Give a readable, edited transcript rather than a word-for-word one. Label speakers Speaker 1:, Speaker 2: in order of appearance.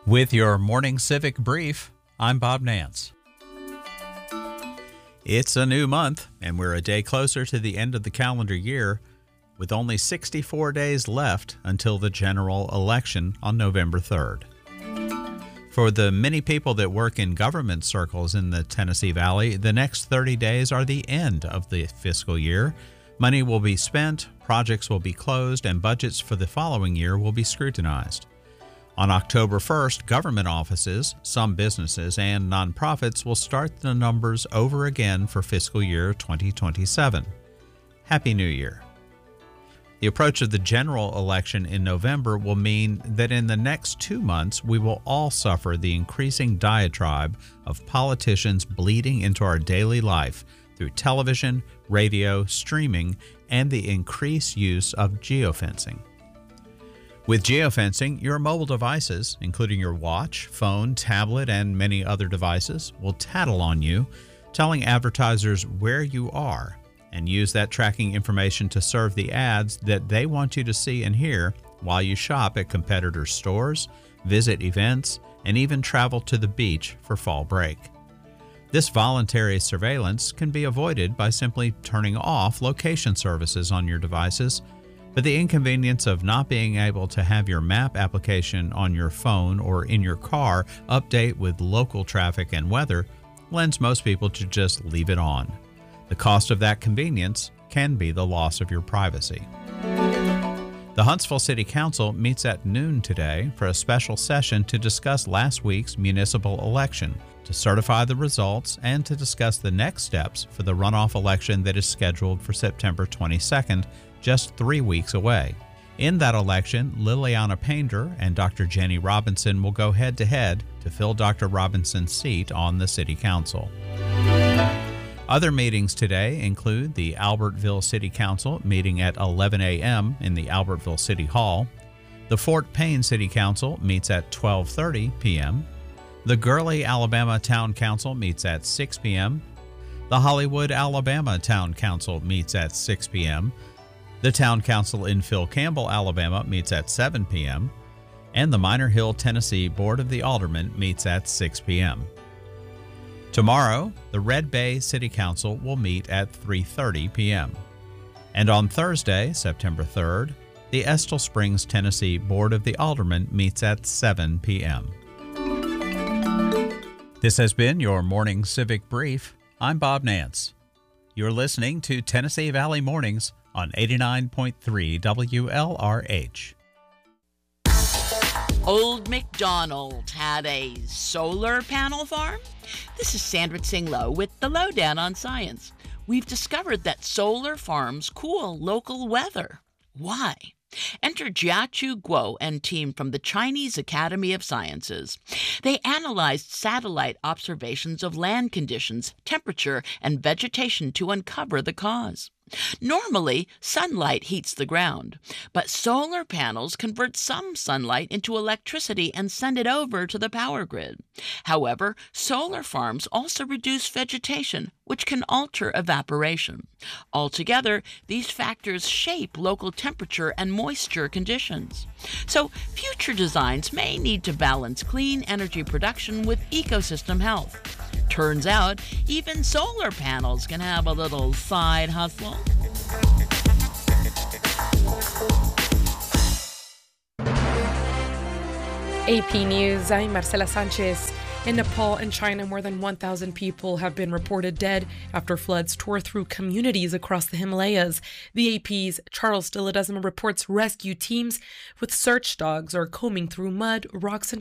Speaker 1: With your morning civic brief, I'm Bob Nance. It's a new month, and we're a day closer to the end of the calendar year, with only 64 days left until the general election on November 3rd. For the many people that work in government circles in the Tennessee Valley, the next 30 days are the end of the fiscal year. Money will be spent, projects will be closed, and budgets for the following year will be scrutinized. On October 1st, government offices, some businesses, and nonprofits will start the numbers over again for fiscal year 2027. Happy New Year. The approach of the general election in November will mean that in the next 2 months, we will all suffer the increasing diatribe of politicians bleeding into our daily life through television, radio, streaming, and the increased use of geofencing. With geofencing, your mobile devices, including your watch, phone, tablet, and many other devices, will tattle on you, telling advertisers where you are, and use that tracking information to serve the ads that they want you to see and hear while you shop at competitors' stores, visit events, and even travel to the beach for fall break. This voluntary surveillance can be avoided by simply turning off location services on your devices, but the inconvenience of not being able to have your map application on your phone or in your car update with local traffic and weather lends most people to just leave it on. The cost of that convenience can be the loss of your privacy. The Huntsville City Council meets at noon today for a special session to discuss last week's municipal election, to certify the results, and to discuss the next steps for the runoff election that is scheduled for September 22nd, just 3 weeks away. In that election, Liliana Painter and Dr. Jenny Robinson will go head-to-head to fill Dr. Robinson's seat on the City Council. Other meetings today include the Albertville City Council meeting at 11 a.m. in the Albertville City Hall. The Fort Payne City Council meets at 12:30 p.m. The Gurley, Alabama Town Council meets at 6 p.m. The Hollywood, Alabama Town Council meets at 6 p.m. The Town Council in Phil Campbell, Alabama meets at 7 p.m. And the Minor Hill, Tennessee Board of the Aldermen meets at 6 p.m. Tomorrow, the Red Bay City Council will meet at 3:30 p.m. And on Thursday, September 3rd, the Estill Springs, Tennessee Board of the Aldermen meets at 7 p.m. This has been your Morning Civic Brief. I'm Bob Nance. You're listening to Tennessee Valley Mornings on 89.3 WLRH.
Speaker 2: Old MacDonald had a solar panel farm? This is Sandra Tsinglow with the Lowdown on Science. We've discovered that solar farms cool local weather. Why? Enter Jiachu Guo and team from the Chinese Academy of Sciences. They analyzed satellite observations of land conditions, temperature, and vegetation to uncover the cause. Normally, sunlight heats the ground, but solar panels convert some sunlight into electricity and send it over to the power grid. However, solar farms also reduce vegetation, which can alter evaporation. Altogether, these factors shape local temperature and moisture conditions. So, future designs may need to balance clean energy production with ecosystem health. Turns out, even solar panels can have a little side hustle.
Speaker 3: AP News, I'm Marcela Sanchez. In Nepal and China, more than 1,000 people have been reported dead after floods tore through communities across the Himalayas. The AP's Charles Dilladesma reports rescue teams with search dogs are combing through mud, rocks, and